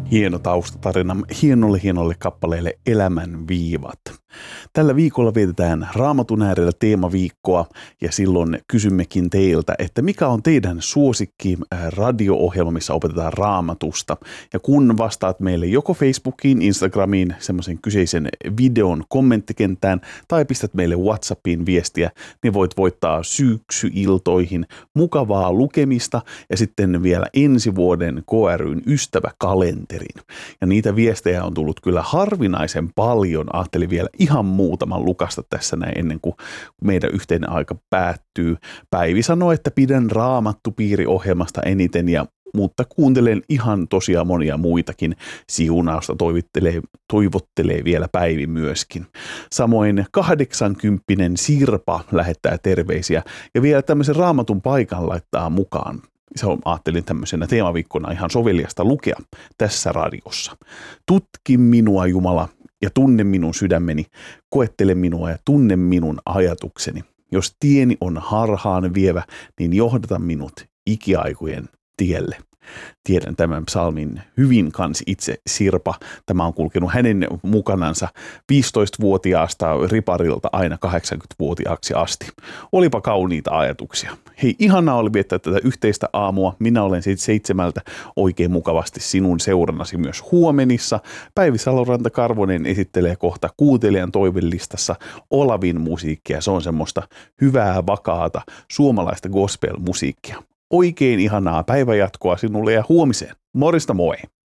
Hieno taustatarina hienolle kappaleelle Elämän viivat. Tällä viikolla vietetään Raamatun äärellä teemaviikkoa ja silloin kysymmekin teiltä, että mikä on teidän suosikki radio-ohjelma, missä opetetaan Raamatusta. Ja kun vastaat meille joko Facebookiin, Instagramiin, semmoisen kyseisen videon kommenttikenttään tai pistät meille WhatsAppiin viestiä, niin voit voittaa syksyiltoihin mukavaa lukemista ja sitten vielä ensi vuoden KRY:n ystäväkalenterin. Ja niitä viestejä on tullut kyllä harvinaisen paljon. Ajattelin vielä ihan muutaman lukasta tässä näin ennen kuin meidän yhteinen aika päättyy. Päivi sanoi, että pidän Raamattupiiri-ohjelmasta eniten mutta kuuntelen ihan tosiaan monia muitakin. Siunausta toivottelee vielä Päivi myöskin. Samoin 80 Sirpa lähettää terveisiä ja vielä tämmöisen Raamatun paikan laittaa mukaan. Ajattelin tämmöisenä teemaviikkona ihan soveliasta lukea tässä radiossa. Tutki minua, Jumala, ja tunne minun sydämeni. Koettele minua ja tunne minun ajatukseni. Jos tieni on harhaan vievä, niin johdata minut ikiaikojen tielle. Tiedän tämän psalmin hyvin kansi itse Sirpa. Tämä on kulkenut hänen mukanansa 15-vuotiaasta riparilta aina 80-vuotiaaksi asti. Olipa kauniita ajatuksia. Hei, ihanaa oli viettää tätä yhteistä aamua. Minä olen 7 oikein mukavasti sinun seurannasi myös huomenissa. Päivi Saloranta-Karvonen esittelee kohta kuuntelijan toivelistassa Olavin musiikkia. Se on semmoista hyvää, vakaata suomalaista gospel-musiikkia. Oikein ihanaa päivänjatkoa sinulle ja huomiseen. Morjesta moi!